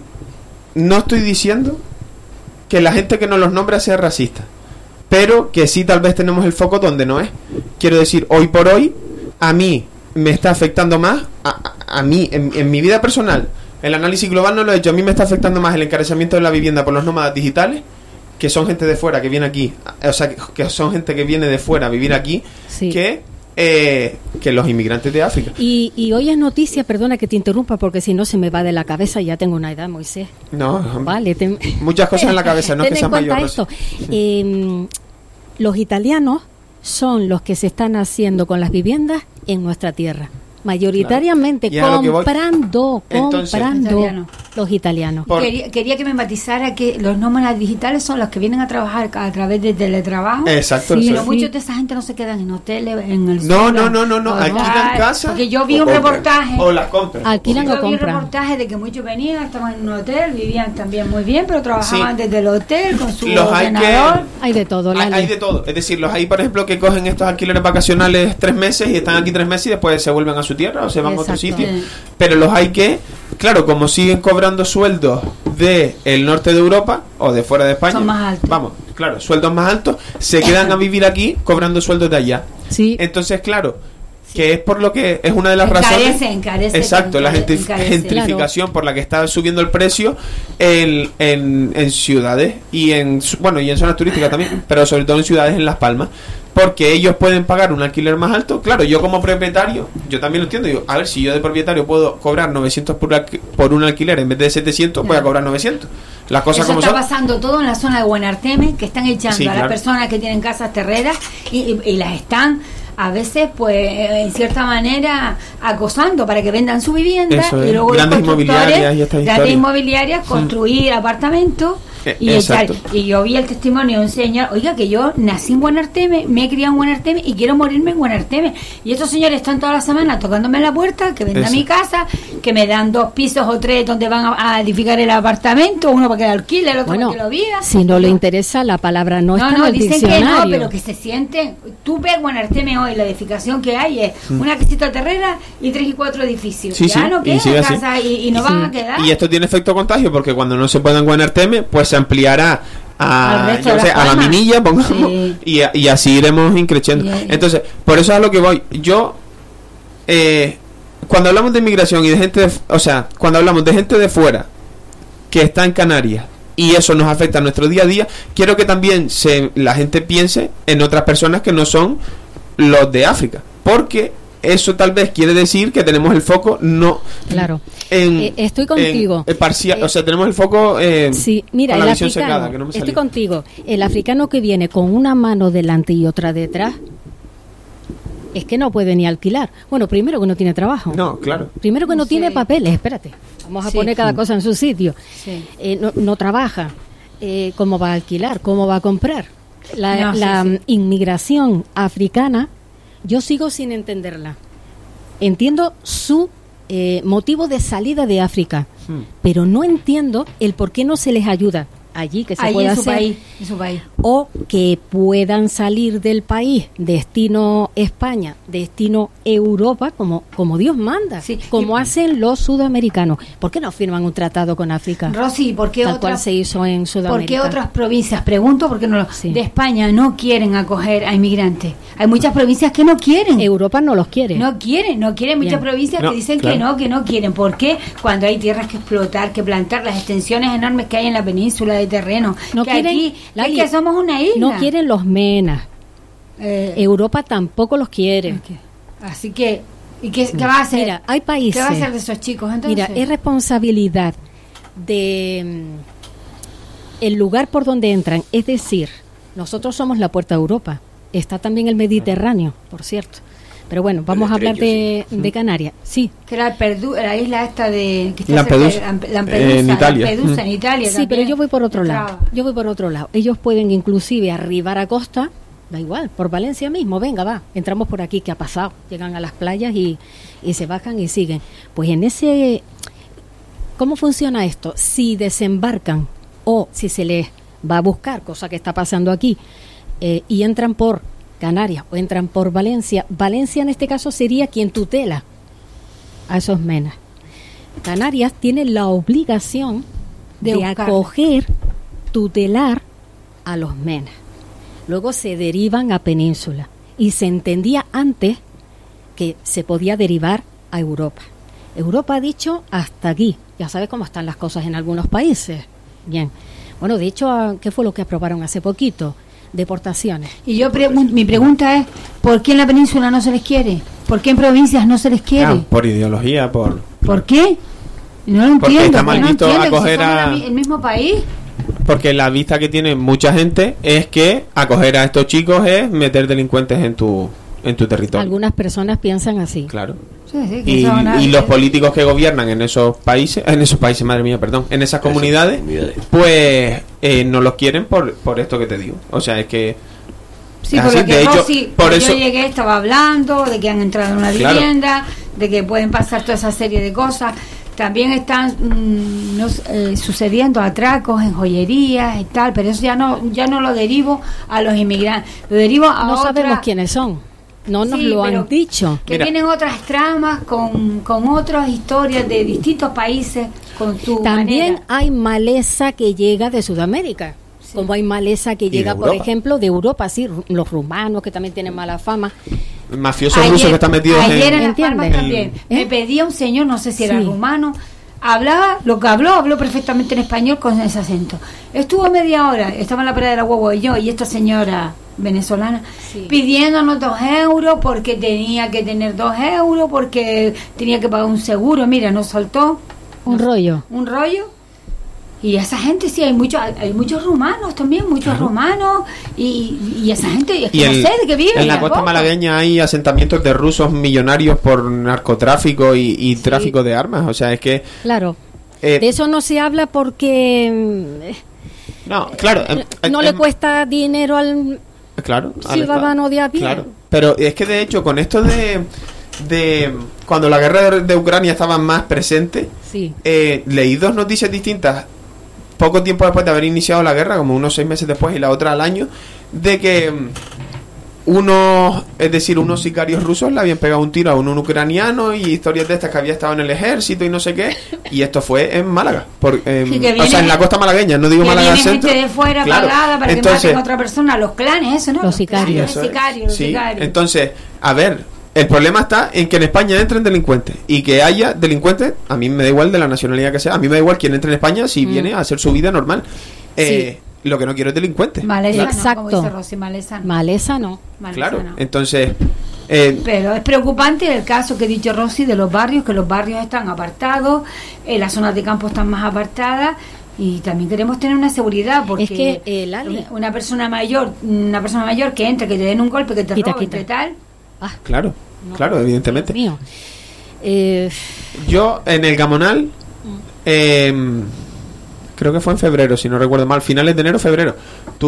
no estoy diciendo que la gente que nos los nombra sea racista, pero que sí tal vez tenemos el foco donde no es. Quiero decir, hoy por hoy a mí me está afectando más, a, a, a mí, en, en mi vida personal, el análisis global no lo he hecho, a mí me está afectando más el encarecimiento de la vivienda por los nómadas digitales, que son gente de fuera que viene aquí, o sea, que, que son gente que viene de fuera a vivir aquí, sí. que eh, que los inmigrantes de África. Y, y hoy es noticia, perdona que te interrumpa, porque si no se me va de la cabeza, ya tengo una edad, Moisés. No, vale, ten, muchas cosas en la cabeza, no es que sea mayor. Esto. Eh, los italianos son los que se están haciendo con las viviendas en nuestra tierra. Mayoritariamente claro. comprando, Entonces, comprando italiano. los italianos. Por... Quería, quería que me matizara que los nómadas digitales son los que vienen a trabajar a través de teletrabajo. Exacto. Sí, pero sí. muchos de esa gente no se quedan en hoteles, en el No, no, no, no, no, alquilan casa. Porque yo vi un compran. reportaje. O las compran. Alquilan o compran. Yo vi un reportaje de que muchos venían, estaban en un hotel, vivían también muy bien, pero trabajaban sí. desde el hotel con su los ordenador. Hay, que... hay de todo. Hay, hay de todo. Es decir, los hay, por ejemplo, que cogen estos alquileres vacacionales tres meses y están aquí tres meses y después se vuelven a su tierra o se van Exacto. a otro sitio. Sí. Pero los hay que, claro, como siguen cobrando sueldos de el norte de Europa o de fuera de España, son más altos. Vamos, claro, sueldos más altos, se quedan a vivir aquí cobrando sueldos de allá. Sí. Entonces, claro, sí. que es por lo que es una de las encarece, razones. Encarece, exacto, encarece, la gentrific- gentrificación claro. por la que está subiendo el precio en, en, en ciudades y en bueno y en zonas turísticas también, pero sobre todo en ciudades en Las Palmas. Porque ellos pueden pagar un alquiler más alto. Claro, yo como propietario, yo también lo entiendo. Digo, a ver, si yo de propietario puedo cobrar novecientos por, alqu- por un alquiler en vez de setecientos, claro. voy a cobrar novecientos. Las cosas Eso como está son. pasando todo en la zona de Buenarteme, que están echando sí, a claro. las personas que tienen casas terreras y, y, y las están a veces, pues, en cierta manera acosando para que vendan su vivienda. Eso y luego grandes los inmobiliarias y estas grandes inmobiliarias construir mm. apartamentos. Y, echar, y yo vi el testimonio de un señor, oiga, que yo nací en Buenarteme, me he criado en Buenarteme y quiero morirme en Buenarteme. Y estos señores están toda la semana tocándome la puerta, que venda mi casa, que me dan dos pisos o tres donde van a, a edificar el apartamento, uno para que lo alquile, el otro bueno, para que lo viva. Si no le interesa, la palabra no, no está no, en el dicen diccionario. Que no, pero que se sienten. Tú ves Buenarteme hoy, la edificación que hay es mm. una casita terrera y tres y cuatro edificios. Sí, ya sí, no quedan casas y, y no y van sí. a quedar. Y esto tiene efecto contagio porque cuando no se pueda en Buenarteme, pues se ampliará a, yo sé, a la minilla, pongamos, sí. y, y así iremos increciendo. Yeah, yeah. Entonces, por eso es a lo que voy. Yo, eh, cuando hablamos de inmigración y de gente, de, o sea, cuando hablamos de gente de fuera que está en Canarias y eso nos afecta a nuestro día a día, quiero que también se, la gente piense en otras personas que no son los de África, porque eso tal vez quiere decir que tenemos el foco no claro en, eh, estoy contigo en, en parcial, eh, o sea tenemos el foco eh, sí mira con la el visión africano secada, que no me estoy contigo el africano que viene con una mano delante y otra detrás es que no puede ni alquilar. Bueno, primero que no tiene trabajo. No, claro. Primero que no sí. tiene papeles, espérate. Vamos a sí. poner cada cosa en su sitio. Sí. Eh, no, no trabaja. Eh, ¿Cómo va a alquilar? ¿Cómo va a comprar? La, no, la sí, sí. inmigración africana, yo sigo sin entenderla. Entiendo su eh, motivo de salida de África, hmm. pero no entiendo el por qué no se les ayuda allí, que se Ahí puede en su hacer. País, en su país. o que puedan salir del país, destino España, destino Europa, como, como Dios manda, Sí. como Y- hacen los sudamericanos. ¿Por qué no firman un tratado con África? Rosy, ¿por qué Tal cual otras, se hizo en ¿por Sudamérica. qué otras provincias, pregunto, porque no lo- Sí. de España no quieren acoger a inmigrantes? Hay muchas provincias que no quieren. Europa no los quiere. No quieren, no quieren. Muchas Bien. provincias No, que dicen claro. que no, que no quieren. ¿Por qué? Cuando hay tierras que explotar, que plantar, las extensiones enormes que hay en la península de terreno. No que quieren, aquí Lali, es que somos una isla. No quieren los menas. Eh, Europa tampoco los quiere. ok. Así que, ¿y qué, qué va a hacer? Mira, hay países. ¿Qué va a hacer de esos chicos entonces? Mira, es responsabilidad de mm, el lugar por donde entran. Es decir, nosotros somos la puerta a Europa. Está también el Mediterráneo, por cierto. Pero bueno, vamos a hablar de, de Canarias. Sí, Que era Perdu- la isla esta de... Que está Lampedusa. cerca de Lamp- Lampedusa, En Italia. Lampedusa, Mm. en Italia sí, también. pero yo voy por otro lado. Entraba. Yo voy por otro lado. Ellos pueden inclusive arribar a costa, da igual, por Valencia mismo. Venga, va, entramos por aquí. ¿Qué ha pasado? Llegan a las playas y, y se bajan y siguen. Pues en ese... ¿Cómo funciona esto? Si desembarcan o si se les va a buscar, cosa que está pasando aquí, eh, y entran por Canarias o entran por Valencia, Valencia en este caso sería quien tutela a esos menas. Canarias tiene la obligación De de, buscar. acoger, tutelar a los menas. Luego se derivan a Península y se entendía antes que se podía derivar a Europa. Europa ha dicho hasta aquí. Ya sabes cómo están las cosas en algunos países. Bien. Bueno, de hecho, ¿qué fue lo que aprobaron hace poquito? Deportaciones. Y yo pregun- mi pregunta es, ¿por qué en la península no se les quiere? ¿Por qué en provincias no se les quiere? Ah, por ideología, por... ¿Por qué? No lo Porque entiendo. está ¿por qué mal no visto entiendo que si acoger somos a- la mi- el mismo país? Porque la vista que tiene mucha gente es que acoger a estos chicos es meter delincuentes en tu en tu territorio. Algunas personas piensan así. Claro. Sí, sí, que Y, eso no- y los políticos que gobiernan en esos países, en esos países, madre mía, perdón, en esas comunidades, comunidades. pues eh, no los quieren por, por esto que te digo. O sea, es que Sí, es por lo así. que De hecho, Rosy, por cuando eso- yo llegué estaba hablando de que han entrado en una Claro. vivienda, de que pueden pasar toda esa serie de cosas. También están mm, no sé, eh, sucediendo atracos en joyerías y tal, pero eso ya no ya no lo derivo a los inmigrantes, lo derivo a No otra- sabemos quiénes son. No nos Sí, lo pero han dicho. que Mira. tienen otras tramas con, con otras historias de distintos países con su También manera. hay maleza que llega de Sudamérica. Como hay maleza que de llega, por Europa. ejemplo, de Europa, sí, ru- los rumanos que también tienen mala fama. mafiosos Ayer- rusos que están metidos ayer en, en... Las ¿Entiendes? Palmas también ¿Eh? me pedía un señor, no sé si era Sí. rumano, hablaba, lo que habló, habló perfectamente en español con ese acento. Estuvo media hora, estaba en la parada de la Huevo y yo y esta señora venezolana Sí. pidiéndonos dos euros porque tenía que tener dos euros, porque tenía que pagar un seguro. Mira, nos soltó Un rollo. un rollo. Y esa gente, sí, hay muchos hay muchos rumanos también, muchos Claro. rumanos. Y, y esa gente, es que Y no en, sé de qué viven. en la costa tampoco. malagueña hay asentamientos de rusos millonarios por narcotráfico y, y tráfico de armas. O sea, es que... Claro. eh, De eso no se habla porque no, claro. mm, eh, no eh, le eh, cuesta dinero al... Claro. al ciudadano Estado. de a pie. Claro. Pero es que de hecho, con esto de... de cuando la guerra de, de Ucrania estaba más presente, Sí. eh, leí dos noticias distintas poco tiempo después de haber iniciado la guerra, como unos seis meses después y la otra al año, de que mm, unos, es decir, unos sicarios rusos le habían pegado un tiro a un, un ucraniano y historias de estas que había estado en el ejército y no sé qué, y esto fue en Málaga, por, em, Sí, que o sea, viene- en la costa malagueña, no digo Que Málaga viene centro. gente de fuera Claro. pagada para Entonces, que maten a otra persona, los clanes, eso, ¿no? Los sicarios. clanes, eso es. sicarios, los Sí, sicarios. entonces, a ver, el problema está en que en España entren delincuentes y que haya delincuentes, a mí me da igual de la nacionalidad que sea, a mí me da igual quién entre en España si Mm. viene a hacer su vida normal. Eh, Lo que no quiero es delincuentes. Maleza, Exacto. no, como dice Rosy, maleza no. Maleza no. Maleza Claro, no. entonces, eh, Pero es preocupante el caso que ha dicho Rosy de los barrios, que los barrios están apartados, eh, las zonas de campo están más apartadas y también queremos tener una seguridad porque Es que, eh, Lali- una, una persona mayor, una persona mayor que entre, que te den un golpe, que te Quita, roben, quita. que tal. Ah, claro, no. claro, evidentemente. Dios mío. Eh, Yo en el Gamonal, eh, creo que fue en febrero, si no recuerdo mal, finales de enero, febrero,